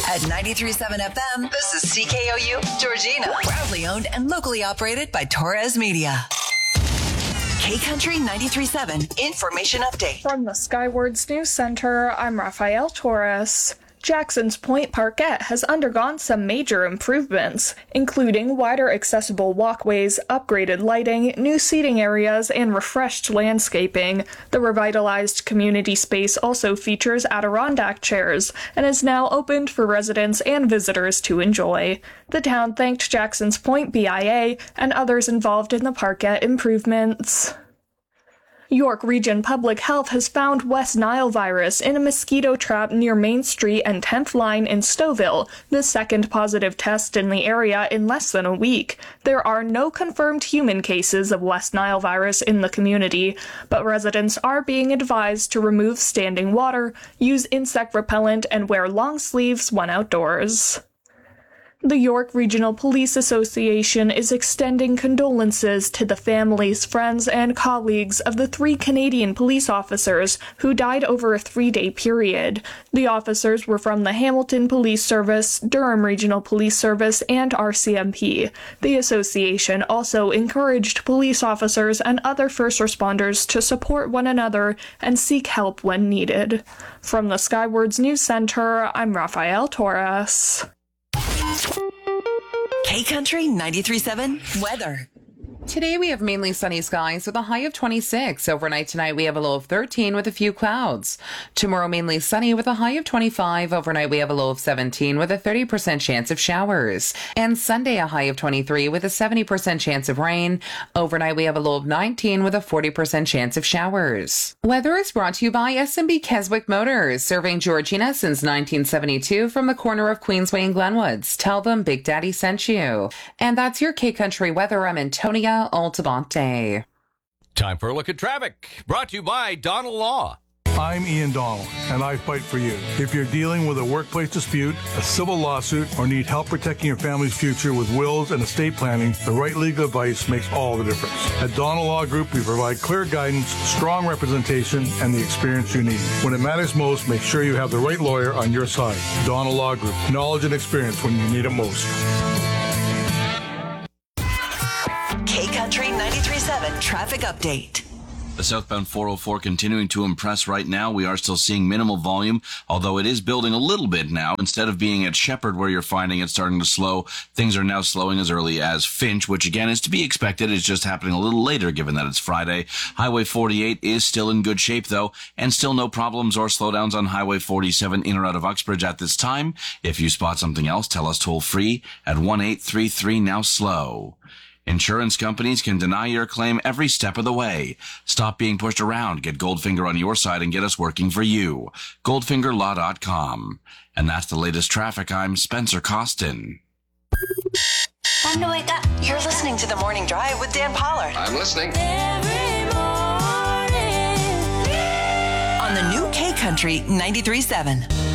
At 93.7 FM, this is CKOU Georgina. Proudly owned and locally operated by Torres Media. K-Country 93.7 Information Update. From the Skywards News Center, I'm Rafael Torres. Jackson's Point Parkette has undergone some major improvements, including wider accessible walkways, upgraded lighting, new seating areas, and refreshed landscaping. The revitalized community space also features Adirondack chairs and is now opened for residents and visitors to enjoy. The town thanked Jackson's Point BIA and others involved in the Parkette improvements. York Region Public Health has found West Nile virus in a mosquito trap near Main Street and 10th Line in Stouffville, the second positive test in the area in less than a week. There are no confirmed human cases of West Nile virus in the community, but residents are being advised to remove standing water, use insect repellent, and wear long sleeves when outdoors. The York Regional Police Association is extending condolences to the families, friends, and colleagues of the 3 Canadian police officers who died over a 3-day period. The officers were from the Hamilton Police Service, Durham Regional Police Service, and RCMP. The association also encouraged police officers and other first responders to support one another and seek help when needed. From the Skywards News Center, I'm Rafael Torres. K-Country 93.7 weather. Today we have mainly sunny skies with a high of 26. Overnight tonight we have a low of 13 with a few clouds. Tomorrow mainly sunny with a high of 25. Overnight we have a low of 17 with a 30% chance of showers. And Sunday a high of 23 with a 70% chance of rain. Overnight we have a low of 19 with a 40% chance of showers. Weather is brought to you by SMB Keswick Motors, serving Georgina since 1972 from the corner of Queensway and Glenwoods. Tell them Big Daddy sent you. And that's your K-Country weather. I'm Antonia Altamonte. Time for a look at traffic, brought to you by Donald Law. I'm Ian Donald, and I fight for you. If you're dealing with a workplace dispute, a civil lawsuit, or need help protecting your family's future with wills and estate planning, the right legal advice makes all the difference. At Donald Law Group, we provide clear guidance, strong representation, and the experience you need. When it matters most, make sure you have the right lawyer on your side. Donald Law Group, knowledge and experience when you need it most. K-Country 93.7 traffic update. The southbound 404 continuing to impress right now. We are still seeing minimal volume, although it is building a little bit now. Instead of being at Shepherd where you're finding it starting to slow, things are now slowing as early as Finch, which again is to be expected. It's just happening a little later given that it's Friday. Highway 48 is still in good shape though, and still no problems or slowdowns on Highway 47 in or out of Uxbridge at this time. If you spot something else, tell us toll free at 1-833-NOW-SLOW. Insurance companies can deny your claim every step of the way. Stop being pushed around. Get Goldfinger on your side and get us working for you. GoldfingerLaw.com. And that's the latest traffic. I'm Spencer Costin. Time to wake up. You're listening to The Morning Drive with Dan Pollard. I'm listening. Every morning. On the new K-Country 93.7.